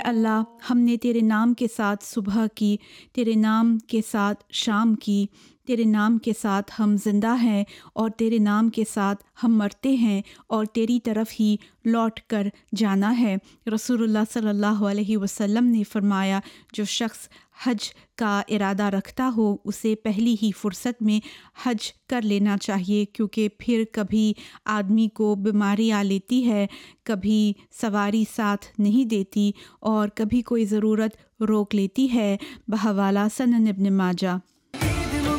अल्लाह, हमने तेरे नाम के साथ सुबह की, तेरे नाम के साथ शाम की, तेरे नाम के साथ हम जिंदा हैं और तेरे नाम के साथ हम मरते हैं और तेरी तरफ ही लौट कर जाना है। रसूलुल्लाह सल्लल्लाहु अलैहि वसल्लम ने फरमाया, जो शख्स हज का इरादा रखता हो उसे पहली ही फुर्सत में हज कर लेना चाहिए, क्योंकि फिर कभी आदमी को बीमारी आ लेती है, कभी सवारी साथ नहीं देती और कभी कोई ज़रूरत रोक लेती है। बहवाला सनन इब्न माजा।